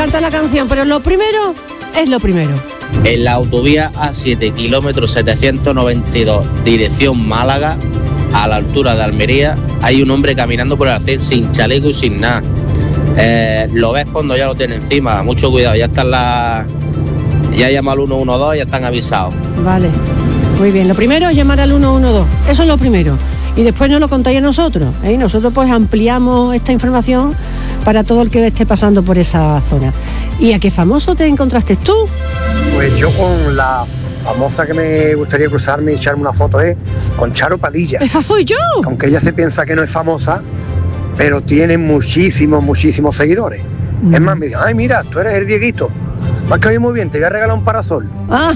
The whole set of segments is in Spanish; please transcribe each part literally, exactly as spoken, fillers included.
encanta la canción, pero lo primero es lo primero. En la autovía A siete, kilómetro setecientos noventa y dos, dirección Málaga, a la altura de Almería, hay un hombre caminando por el arcén sin chaleco y sin nada. Eh, lo ves cuando ya lo tiene encima, mucho cuidado, ya están las... Ya llama al uno uno dos, ya están avisados. Vale, muy bien, lo primero es llamar al uno uno dos, eso es lo primero. Y después nos lo contáis a nosotros, ¿eh? Nosotros pues ampliamos esta información para todo el que esté pasando por esa zona. ¿Y a qué famoso te encontraste tú? Pues yo con la famosa que me gustaría cruzarme y echarme una foto es con Charo Padilla. ¡Esa soy yo! Aunque ella se piensa que no es famosa, pero tiene muchísimos, muchísimos seguidores. Mm. Es más, me dice, ay mira, tú eres el Dieguito. Me has caído muy bien, te voy a regalar un parasol. Ah,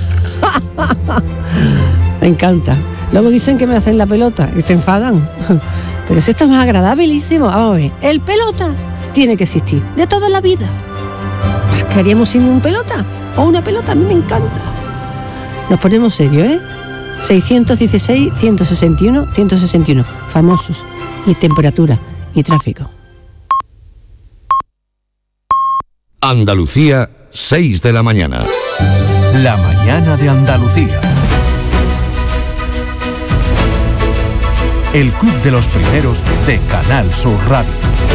me encanta. Luego dicen que me hacen la pelota y se enfadan. Pero si esto es más agradabilísimo. Vamos a ver, el pelota tiene que existir de toda la vida. ¿Qué haríamos sin un pelota? O una pelota, a mí me encanta. Nos ponemos serios, ¿eh? seiscientos dieciséis, ciento sesenta y uno, ciento sesenta y uno. Famosos. Y temperatura y tráfico. Andalucía, seis de la mañana. La mañana de Andalucía. El Club de los Primeros de Canal Sur Radio.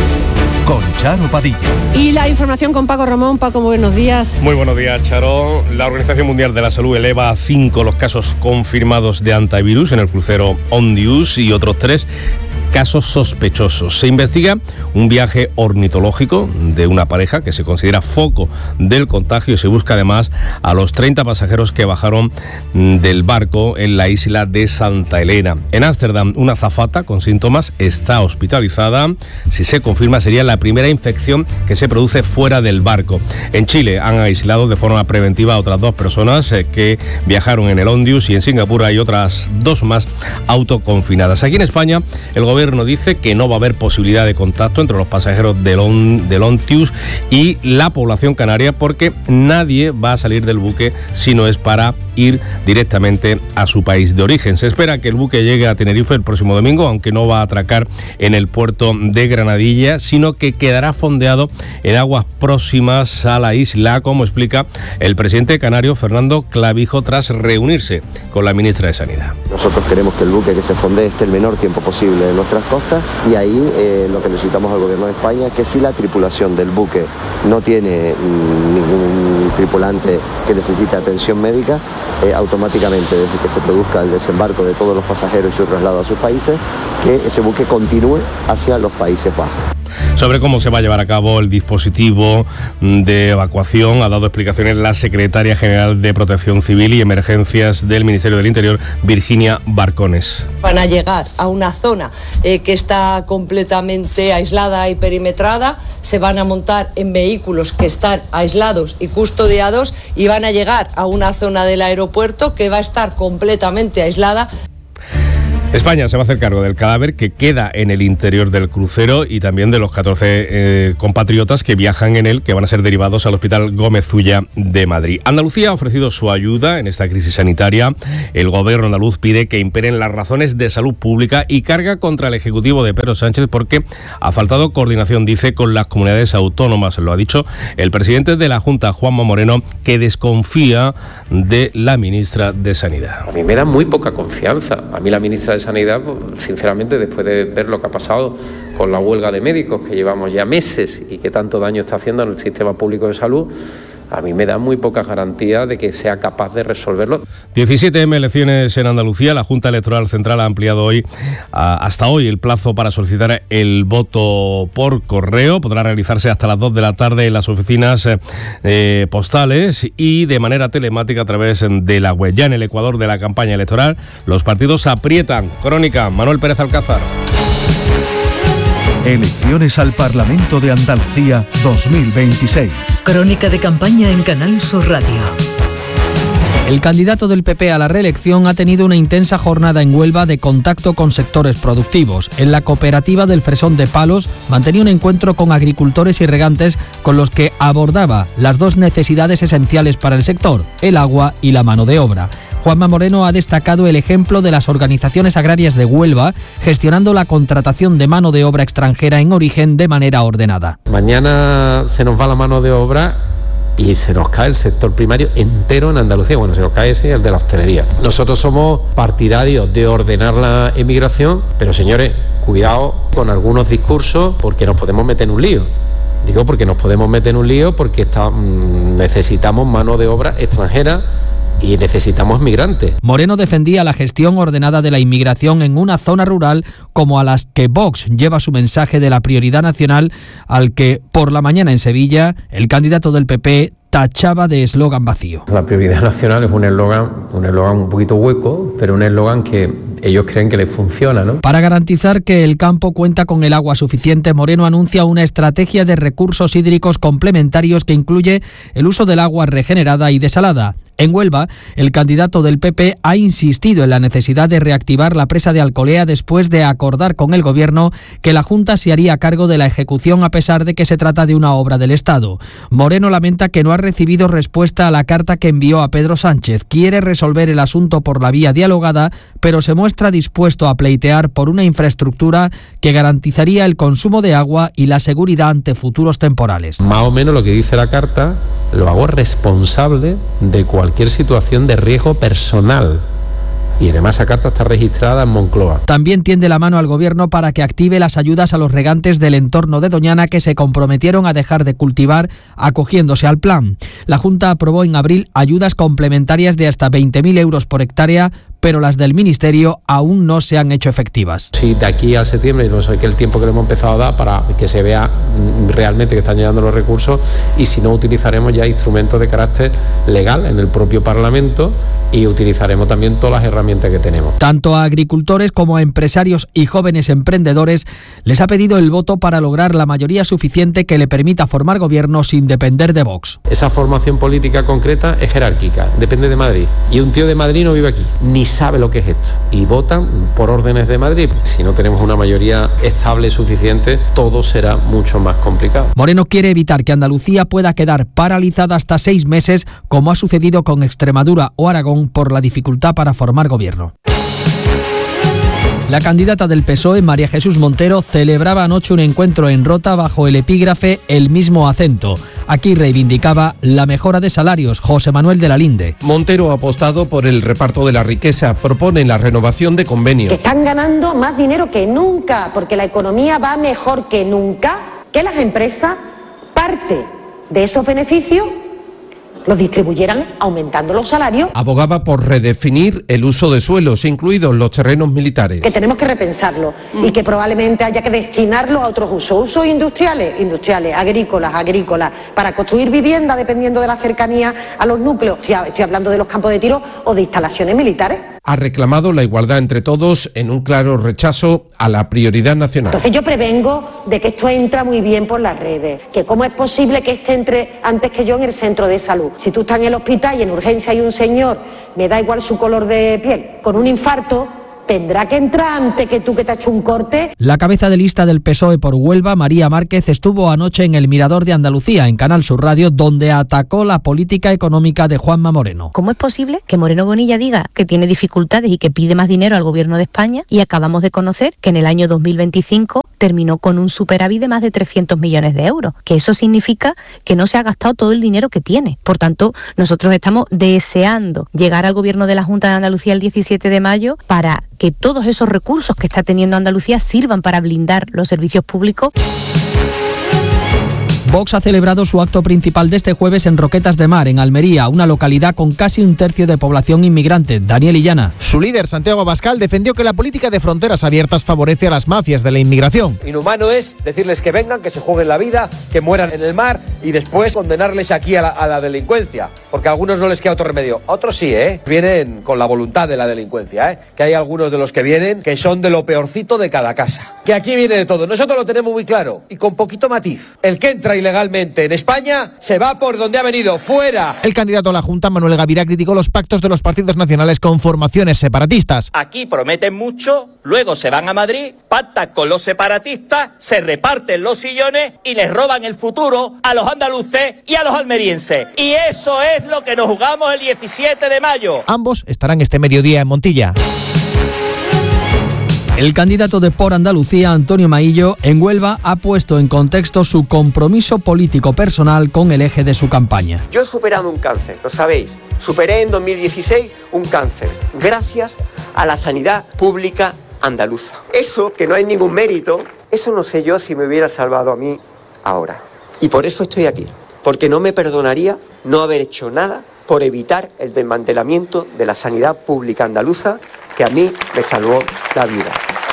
Con Charo Padilla. Y la información con Paco Ramón. Paco, buenos días. Muy buenos días, Charo. La Organización Mundial de la Salud eleva a cinco los casos confirmados de antivirus en el crucero Ondius y otros tres casos sospechosos. Se investiga un viaje ornitológico de una pareja que se considera foco del contagio y se busca además a los treinta pasajeros que bajaron del barco en la isla de Santa Elena. En Ámsterdam, una azafata con síntomas está hospitalizada. Si se confirma, sería la primera infección que se produce fuera del barco. En Chile han aislado de forma preventiva a otras dos personas eh, que viajaron en el Ondius, y en Singapur hay otras dos más autoconfinadas. Aquí en España, el gobierno El gobierno dice que no va a haber posibilidad de contacto entre los pasajeros del, On, del Ontius y la población canaria, porque nadie va a salir del buque si no es para ir directamente a su país de origen. Se espera que el buque llegue a Tenerife el próximo domingo, aunque no va a atracar en el puerto de Granadilla, sino que quedará fondeado en aguas próximas a la isla, como explica el presidente canario Fernando Clavijo tras reunirse con la ministra de Sanidad. Nosotros queremos que el buque que se fondee esté el menor tiempo posible en nuestras costas, y ahí eh, lo que necesitamos al gobierno de España es que si la tripulación del buque no tiene mmm, ningún tripulante que necesite atención médica, eh, automáticamente desde que se produzca el desembarco de todos los pasajeros y su traslado a sus países, que ese buque continúe hacia los Países Bajos. Sobre cómo se va a llevar a cabo el dispositivo de evacuación ha dado explicaciones la secretaria general de Protección Civil y Emergencias del Ministerio del Interior, Virginia Barcones. Van a llegar a una zona eh, que está completamente aislada y perimetrada, se van a montar en vehículos que están aislados y custodiados y van a llegar a una zona del aeropuerto que va a estar completamente aislada. España se va a hacer cargo del cadáver que queda en el interior del crucero y también de los catorce eh, compatriotas que viajan en él, que van a ser derivados al Hospital Gómez Zulla de Madrid. Andalucía ha ofrecido su ayuda en esta crisis sanitaria. El gobierno andaluz pide que imperen las razones de salud pública y carga contra el ejecutivo de Pedro Sánchez porque ha faltado coordinación, dice, con las comunidades autónomas. Lo ha dicho el presidente de la Junta, Juanma Moreno, que desconfía de la ministra de Sanidad. A mí me da muy poca confianza. A mí la ministra de Sanidad, sinceramente, después de ver lo que ha pasado con la huelga de médicos que llevamos ya meses y que tanto daño está haciendo en el sistema público de salud, a mí me da muy poca garantía de que sea capaz de resolverlo. diecisiete elecciones en Andalucía. La Junta Electoral Central ha ampliado hoy hasta hoy el plazo para solicitar el voto por correo. Podrá realizarse hasta las dos de la tarde en las oficinas eh, postales y de manera telemática a través de la web. Ya en el Ecuador de la campaña electoral, los partidos aprietan. Crónica, Manuel Pérez Alcázar. Elecciones al Parlamento de Andalucía dos mil veintiséis. Crónica de campaña en Canal Sur Radio. El candidato del P P a la reelección ha tenido una intensa jornada en Huelva de contacto con sectores productivos. En la cooperativa del Fresón de Palos mantenía un encuentro con agricultores y regantes con los que abordaba las dos necesidades esenciales para el sector, el agua y la mano de obra. Juanma Moreno ha destacado el ejemplo de las organizaciones agrarias de Huelva, gestionando la contratación de mano de obra extranjera en origen de manera ordenada. Mañana se nos va la mano de obra y se nos cae el sector primario entero en Andalucía. Bueno, se nos cae ese y el de la hostelería. Nosotros somos partidarios de ordenar la emigración, pero señores, cuidado con algunos discursos porque nos podemos meter en un lío. Digo porque nos podemos meter en un lío porque está, mmm, necesitamos mano de obra extranjera y necesitamos migrantes. Moreno defendía la gestión ordenada de la inmigración en una zona rural como a las que Vox lleva su mensaje de la prioridad nacional, al que por la mañana en Sevilla el candidato del P P tachaba de eslogan vacío. La prioridad nacional es un eslogan, un eslogan un poquito hueco, pero un eslogan que ellos creen que les funciona, ¿no? Para garantizar que el campo cuenta con el agua suficiente, Moreno anuncia una estrategia de recursos hídricos complementarios que incluye el uso del agua regenerada y desalada. En Huelva, el candidato del P P ha insistido en la necesidad de reactivar la presa de Alcolea después de acordar con el Gobierno que la Junta se haría cargo de la ejecución a pesar de que se trata de una obra del Estado. Moreno lamenta que no ha recibido respuesta a la carta que envió a Pedro Sánchez. Quiere resolver el asunto por la vía dialogada, pero se muestra dispuesto a pleitear por una infraestructura que garantizaría el consumo de agua y la seguridad ante futuros temporales. Más o menos lo que dice la carta lo hago responsable de cualquier situación de riesgo personal. Y además esa carta está registrada en Moncloa. También tiende la mano al Gobierno para que active las ayudas a los regantes del entorno de Doñana que se comprometieron a dejar de cultivar acogiéndose al plan. La Junta aprobó en abril ayudas complementarias de hasta veinte mil euros por hectárea, pero las del Ministerio aún no se han hecho efectivas. Sí, de aquí a septiembre, no sé qué el tiempo que le hemos empezado a dar para que se vea realmente que están llegando los recursos, y si no, utilizaremos ya instrumentos de carácter legal en el propio Parlamento y utilizaremos también todas las herramientas que tenemos. Tanto a agricultores como a empresarios y jóvenes emprendedores les ha pedido el voto para lograr la mayoría suficiente que le permita formar gobierno sin depender de Vox. Esa formación política concreta es jerárquica, depende de Madrid. Y un tío de Madrid no vive aquí, ni sabe lo que es esto. Y votan por órdenes de Madrid. Si no tenemos una mayoría estable suficiente, todo será mucho más complicado. Moreno quiere evitar que Andalucía pueda quedar paralizada hasta seis meses, como ha sucedido con Extremadura o Aragón, por la dificultad para formar gobierno. La candidata del P S O E, María Jesús Montero, celebraba anoche un encuentro en Rota bajo el epígrafe El mismo acento. Aquí reivindicaba la mejora de salarios. José Manuel de la Linde. Montero ha apostado por el reparto de la riqueza, propone la renovación de convenios. Que están ganando más dinero que nunca, porque la economía va mejor que nunca, que las empresas parte de esos beneficios los distribuyeran aumentando los salarios. Abogaba por redefinir el uso de suelos, incluidos los terrenos militares. Que tenemos que repensarlo mm. y que probablemente haya que destinarlo a otros usos. Usos industriales, industriales, agrícolas, agrícolas, para construir vivienda dependiendo de la cercanía a los núcleos. Estoy, estoy hablando de los campos de tiro o de instalaciones militares. Ha reclamado la igualdad entre todos en un claro rechazo a la prioridad nacional. Entonces yo prevengo de que esto entra muy bien por las redes, que cómo es posible que este entre antes que yo en el centro de salud. Si tú estás en el hospital y en urgencia hay un señor, me da igual su color de piel, con un infarto, tendrá que entrar antes que tú que te has hecho un corte. La cabeza de lista del P S O E por Huelva, María Márquez, estuvo anoche en el Mirador de Andalucía, en Canal Sur Radio, donde atacó la política económica de Juanma Moreno. ¿Cómo es posible que Moreno Bonilla diga que tiene dificultades y que pide más dinero al Gobierno de España, y acabamos de conocer que en el año dos mil veinticinco terminó con un superávit de más de trescientos millones de euros? Que eso significa que no se ha gastado todo el dinero que tiene. Por tanto, nosotros estamos deseando llegar al Gobierno de la Junta de Andalucía el diecisiete de mayo para que todos esos recursos que está teniendo Andalucía sirvan para blindar los servicios públicos. Vox ha celebrado su acto principal de este jueves en Roquetas de Mar, en Almería, una localidad con casi un tercio de población inmigrante. Daniel Illana. Su líder, Santiago Abascal, defendió que la política de fronteras abiertas favorece a las mafias de la inmigración. Inhumano es decirles que vengan, que se jueguen la vida, que mueran en el mar y después condenarles aquí a la, a la delincuencia. Porque a algunos no les queda otro remedio. A otros sí, ¿eh? Vienen con la voluntad de la delincuencia, ¿eh? Que hay algunos de los que vienen que son de lo peorcito de cada casa. Que aquí viene de todo. Nosotros lo tenemos muy claro y con poquito matiz. El que entra y ilegalmente en España, se va por donde ha venido, fuera. El candidato a la Junta, Manuel Gavirá, criticó los pactos de los partidos nacionales con formaciones separatistas. Aquí prometen mucho, luego se van a Madrid, pactan con los separatistas, se reparten los sillones y les roban el futuro a los andaluces y a los almerienses. Y eso es lo que nos jugamos el diecisiete de mayo. Ambos estarán este mediodía en Montilla. El candidato de Por Andalucía, Antonio Maillo, en Huelva ha puesto en contexto su compromiso político personal con el eje de su campaña. Yo he superado un cáncer, lo sabéis. Superé en dos mil dieciséis un cáncer, gracias a la sanidad pública andaluza. Eso, que no hay ningún mérito, eso no sé yo si me hubiera salvado a mí ahora. Y por eso estoy aquí, porque no me perdonaría no haber hecho nada por evitar el desmantelamiento de la sanidad pública andaluza, que a mí me salvó la vida.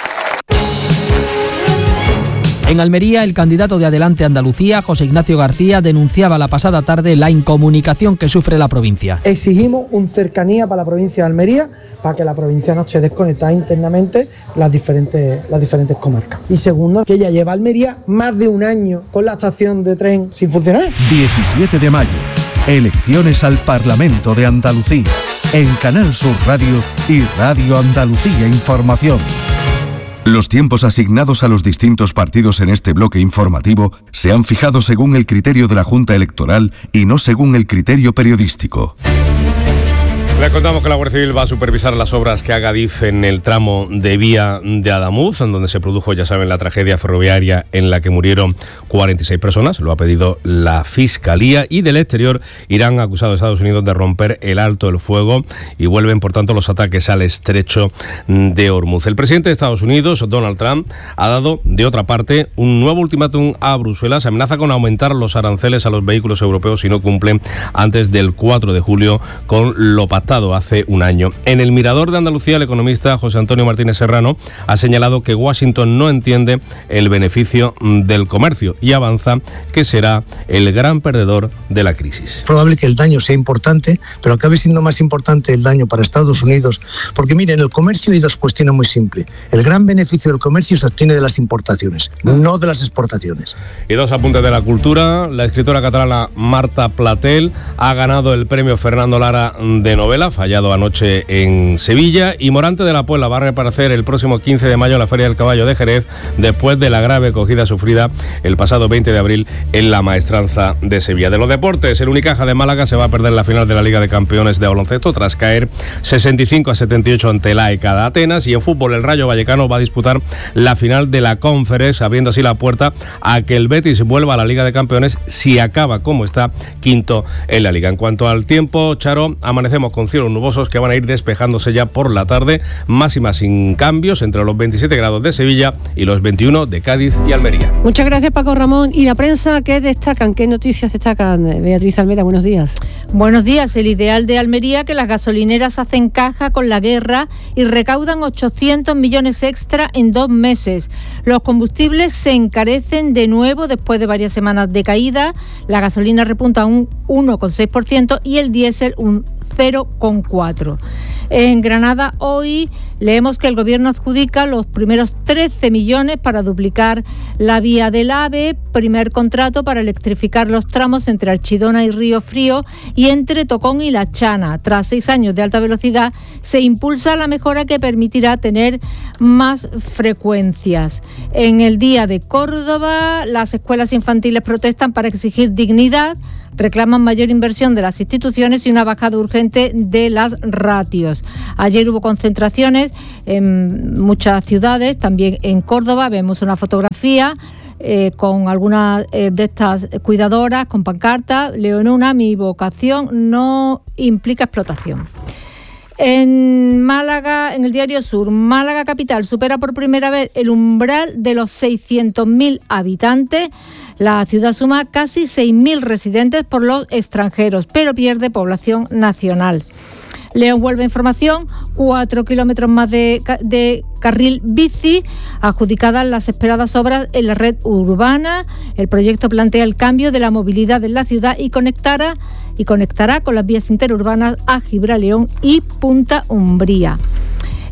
En Almería, el candidato de Adelante Andalucía, José Ignacio García, denunciaba la pasada tarde la incomunicación que sufre la provincia. Exigimos un cercanía para la provincia de Almería, para que la provincia no esté desconectada internamente las diferentes, las diferentes comarcas. Y segundo, que ya lleva Almería más de un año con la estación de tren sin funcionar. diecisiete de mayo, elecciones al Parlamento de Andalucía, en Canal Sur Radio y Radio Andalucía Información. Los tiempos asignados a los distintos partidos en este bloque informativo se han fijado según el criterio de la Junta Electoral y no según el criterio periodístico. Le contamos que la Guardia Civil va a supervisar las obras que haga DIF en el tramo de vía de Adamuz, en donde se produjo, ya saben, la tragedia ferroviaria en la que murieron cuarenta y seis personas. Lo ha pedido la Fiscalía, y del exterior Irán ha acusado a Estados Unidos de romper el alto el fuego y vuelven, por tanto, los ataques al estrecho de Hormuz. El presidente de Estados Unidos, Donald Trump, ha dado, de otra parte, un nuevo ultimátum a Bruselas. Amenaza con aumentar los aranceles a los vehículos europeos si no cumplen antes del cuatro de julio con lo pactado hace un año. En el Mirador de Andalucía, el economista José Antonio Martínez Serrano ha señalado que Washington no entiende el beneficio del comercio y avanza que será el gran perdedor de la crisis. Es probable que el daño sea importante, pero acabe siendo más importante el daño para Estados Unidos, porque miren, en el comercio hay dos cuestiones muy simples. El gran beneficio del comercio se obtiene de las importaciones, no de las exportaciones. Y dos apuntes de la cultura. La escritora catalana Marta Platel ha ganado el premio Fernando Lara de novela, fallado anoche en Sevilla, y Morante de la Puebla va a reaparecer el próximo quince de mayo en la Feria del Caballo de Jerez, después de la grave acogida sufrida el pasado veinte de abril en la Maestranza de Sevilla. De los deportes, el Unicaja de Málaga se va a perder la final de la Liga de Campeones de baloncesto tras caer sesenta y cinco a setenta y ocho ante la E C A de Atenas, y en fútbol el Rayo Vallecano va a disputar la final de la Conference, abriendo así la puerta a que el Betis vuelva a la Liga de Campeones si acaba como está, quinto en la Liga. En cuanto al tiempo, Charo, amanecemos con cielos nubosos que van a ir despejándose ya por la tarde, máximas sin cambios entre los veintisiete grados de Sevilla y los veintiuno de Cádiz y Almería. Muchas gracias, Paco Ramón. ¿Y la prensa qué destacan? ¿Qué noticias destacan? Beatriz Almeida, buenos días. Buenos días. El ideal de Almería, que las gasolineras hacen caja con la guerra y recaudan ochocientos millones extra en dos meses. Los combustibles se encarecen de nuevo después de varias semanas de caída. La gasolina repunta un uno coma seis por ciento y el diésel un cero coma cuatro por ciento. En Granada hoy leemos que el Gobierno adjudica los primeros trece millones para duplicar la vía del AVE, primer contrato para electrificar los tramos entre Archidona y Río Frío y entre Tocón y La Chana. Tras seis años de alta velocidad, se impulsa la mejora que permitirá tener más frecuencias. En el Día de Córdoba, las escuelas infantiles protestan para exigir dignidad, reclaman mayor inversión de las instituciones y una bajada urgente de las ratios. Ayer hubo concentraciones en muchas ciudades, también en Córdoba. Vemos una fotografía eh, con algunas eh, de estas cuidadoras con pancarta: leo en una, mi vocación no implica explotación. En Málaga, en el Diario Sur, Málaga capital supera por primera vez el umbral de los seiscientos mil habitantes. La ciudad suma casi seis mil residentes por los extranjeros, pero pierde población nacional. León vuelve información, cuatro kilómetros más de, de carril bici, adjudicadas las esperadas obras en la red urbana. El proyecto plantea el cambio de la movilidad en la ciudad y conectará, y conectará con las vías interurbanas a Gibraleón y Punta Umbría.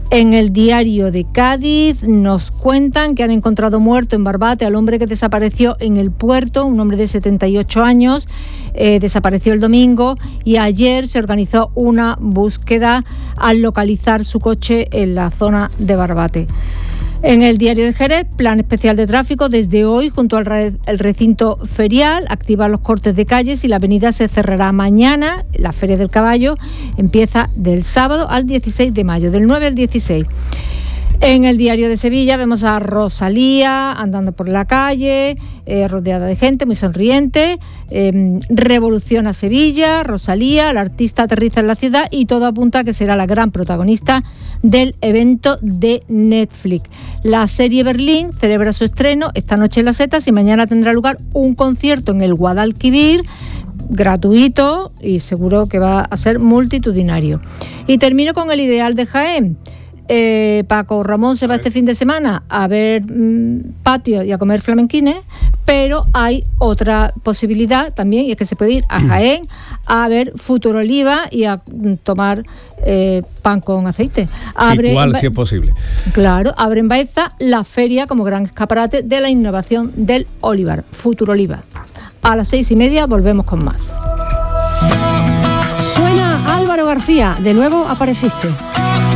En el Diario de Cádiz nos cuentan que han encontrado muerto en Barbate al hombre que desapareció en el puerto, un hombre de setenta y ocho años, eh, desapareció el domingo y ayer se organizó una búsqueda al localizar su coche en la zona de Barbate. En el Diario de Jerez, plan especial de tráfico desde hoy junto al re- el recinto ferial, activa los cortes de calles y la avenida se cerrará mañana. La Feria del Caballo empieza del sábado al dieciséis de mayo, del nueve al dieciséis. En el Diario de Sevilla vemos a Rosalía andando por la calle, eh, rodeada de gente, muy sonriente. Eh, revoluciona Sevilla, Rosalía, la artista aterriza en la ciudad y todo apunta a que será la gran protagonista del evento de Netflix. La serie Berlín celebra su estreno esta noche en Las Setas y mañana tendrá lugar un concierto en el Guadalquivir, gratuito y seguro que va a ser multitudinario. Y termino con el Ideal de Jaén. Eh, Paco Ramón se va este fin de semana a ver mmm, patio y a comer flamenquines, pero hay otra posibilidad también, y es que se puede ir a Jaén a ver Futuroliva y a mm, tomar eh, pan con aceite. Abre Igual, ba- si es posible. Claro, abre en Baeza la feria como gran escaparate de la innovación del olivar, Futuroliva. A las seis y media volvemos con más. Suena Álvaro García, de nuevo apareciste.